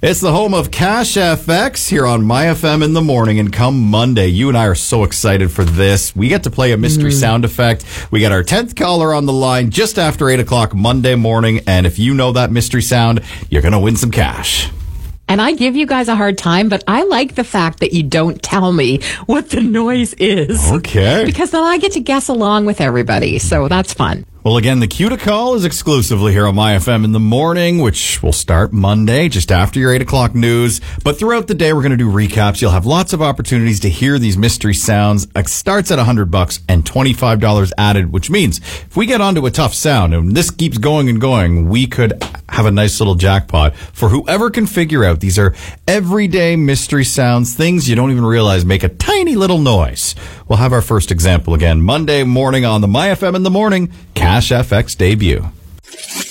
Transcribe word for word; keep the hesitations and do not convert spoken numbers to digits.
It's the home of Cash F X here on My F M in the morning. And come Monday, you and I are so excited for this. We get to play a mystery mm. sound effect. We get our tenth caller on the line just after eight o'clock Monday morning. And if you know that mystery sound, you're going to win some cash. And I give you guys a hard time, but I like the fact that you don't tell me what the noise is. Okay. Because then I get to guess along with everybody. So that's fun. Well, again, the cue to call is exclusively here on My F M in the morning, which will start Monday just after your eight o'clock news. But throughout the day, we're going to do recaps. You'll have lots of opportunities to hear these mystery sounds. It starts at one hundred bucks and twenty-five dollars added, which means if we get onto a tough sound and this keeps going and going, we could have a nice little jackpot for whoever can figure out. These are everyday mystery sounds, things you don't even realize make a tiny little noise. We'll have our first example again Monday morning on the My F M in the morning Cash F X debut.